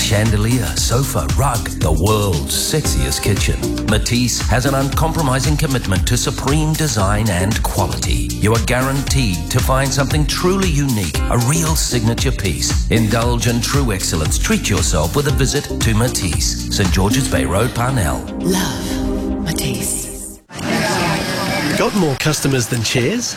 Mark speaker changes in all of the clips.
Speaker 1: chandelier, sofa, rug, the world's sexiest kitchen. Matisse has an uncompromising commitment to supreme design and quality. You are guaranteed to find something truly unique, a real signature piece. Indulge in true excellence. Treat yourself with a visit to Matisse, St George's Bay Road, Parnell.
Speaker 2: Love Matisse.
Speaker 3: Got more customers than chairs?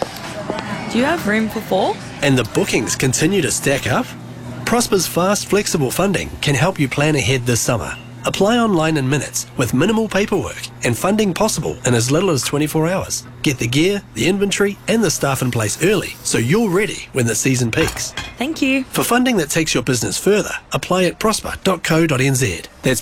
Speaker 4: Do you have room for 4?
Speaker 3: And the bookings continue to stack up? Prosper's fast, flexible funding can help you plan ahead this summer. Apply online in minutes with minimal paperwork and funding possible in as little as 24 hours. Get the gear, the inventory and the staff in place early so you're ready when the season peaks.
Speaker 4: Thank you.
Speaker 3: For funding that takes your business further, apply at prosper.co.nz. That's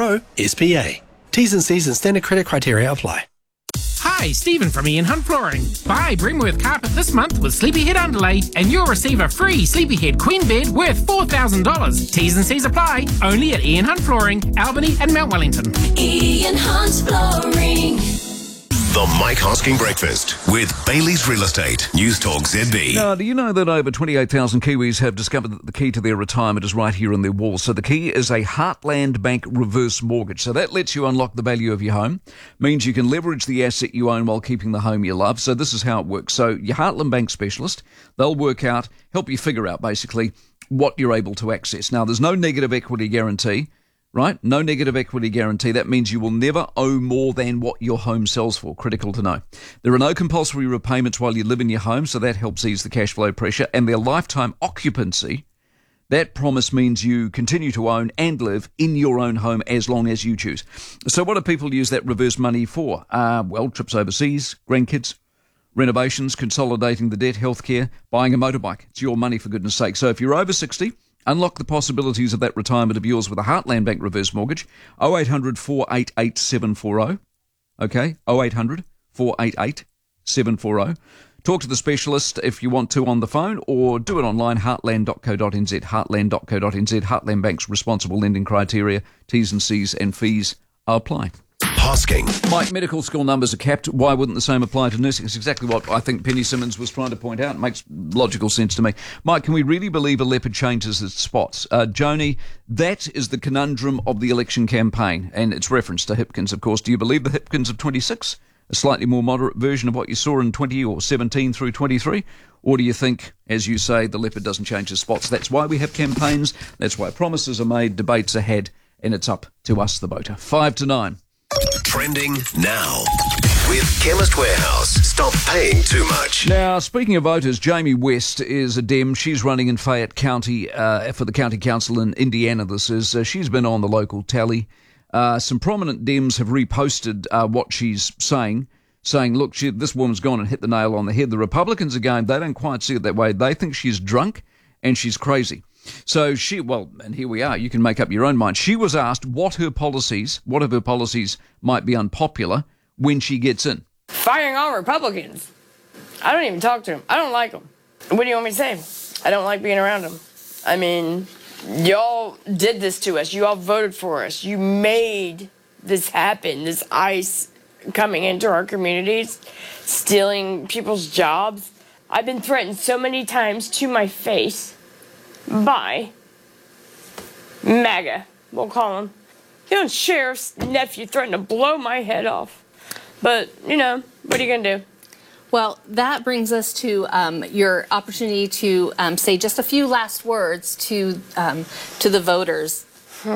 Speaker 3: PROSPA. T's and C's and standard credit criteria apply.
Speaker 5: Hi, Stephen from Ian Hunt Flooring. Buy Brimworth Carpet this month with Sleepyhead Underlay and you'll receive a free Sleepyhead Queen Bed worth $4,000. T's and C's apply, only at Ian Hunt Flooring, Albany and Mount Wellington.
Speaker 2: Ian Hunt Flooring.
Speaker 6: The Mike Hosking Breakfast with Bailey's Real Estate. News Talk ZB.
Speaker 7: Now, do you know that over 28,000 Kiwis have discovered that the key to their retirement is right here on their wall? So the key is a Heartland Bank reverse mortgage. So that lets you unlock the value of your home, means you can leverage the asset you own while keeping the home you love. So this is how it works. So your Heartland Bank specialist, they'll help you figure out basically what you're able to access. Now, there's no negative equity guarantee. Right? No negative equity guarantee. That means you will never owe more than what your home sells for. Critical to know. There are no compulsory repayments while you live in your home, so that helps ease the cash flow pressure. And their lifetime occupancy, that promise means you continue to own and live in your own home as long as you choose. So what do people use that reverse money for? Well, trips overseas, grandkids, renovations, consolidating the debt, healthcare, buying a motorbike. It's your money, for goodness sake. So if you're over 60... unlock the possibilities of that retirement of yours with a Heartland Bank reverse mortgage. 0800 488 740. Okay, 0800 488 740. Talk to the specialist if you want to on the phone or do it online, heartland.co.nz, heartland.co.nz. Heartland Bank's responsible lending criteria, T's and C's and fees apply.
Speaker 6: Hosking.
Speaker 7: Mike, medical school numbers are capped. Why wouldn't the same apply to nursing? It's exactly what I think Penny Simmons was trying to point out. It makes logical sense to me. Mike, can we really believe a leopard changes its spots? Joni, that is the conundrum of the election campaign, and it's reference to Hipkins, of course. Do you believe the Hipkins of 26, a slightly more moderate version of what you saw in 20 or 17 through 23? Or do you think, as you say, the leopard doesn't change its spots? That's why we have campaigns, that's why promises are made, debates are had, and it's up to us, the voter. 5 to 9.
Speaker 6: Trending now with Chemist Warehouse. Stop paying too much.
Speaker 7: Now, speaking of voters, Jamie West is a Dem. She's running in Fayette County for the County Council in Indiana. This is she's been on the local tally. Some prominent Dems have reposted what she's saying, look, this woman's gone and hit the nail on the head. The Republicans, again, they don't quite see it that way. They think she's drunk and she's crazy. So and here we are. You can make up your own mind. She was asked what of her policies might be unpopular when she gets in.
Speaker 8: Firing all Republicans. I don't even talk to them. I don't like them. What do you want me to say? I don't like being around them. I mean, y'all did this to us. You all voted for us. You made this happen, this ICE coming into our communities, stealing people's jobs. I've been threatened so many times to my face by MAGA, we'll call him. Sheriff's nephew threatened to blow my head off. But, what are you going to do?
Speaker 9: Well, that brings us to your opportunity to say just a few last words to the voters.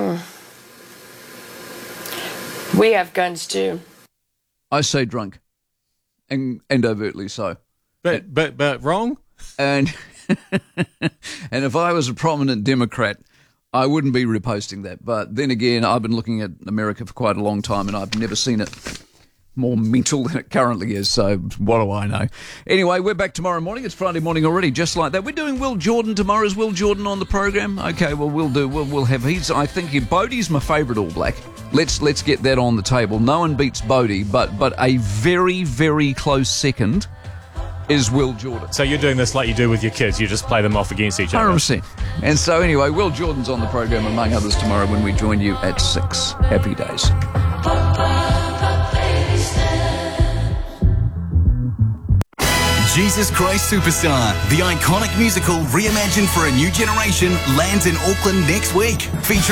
Speaker 8: We have guns too.
Speaker 7: I say drunk, and overtly so.
Speaker 10: But wrong?
Speaker 7: And and if I was a prominent Democrat, I wouldn't be reposting that. But then again, I've been looking at America for quite a long time, and I've never seen it more mental than it currently is. So what do I know? Anyway, we're back tomorrow morning. It's Friday morning already, just like that. We're doing Will Jordan tomorrow. Is Will Jordan on the program? Okay, well, we'll have his. I think Bodie's my favourite All Black. Let's get that on the table. No one beats Bodie, but a very, very close second is Will Jordan.
Speaker 10: So you're doing this like you do with your kids. You just play them off against each other.
Speaker 7: 100%. And so anyway, Will Jordan's on the program, among others, tomorrow when we join you at 6. Happy days.
Speaker 11: Jesus Christ Superstar, the iconic musical reimagined for a new generation, lands in Auckland next week. Featuring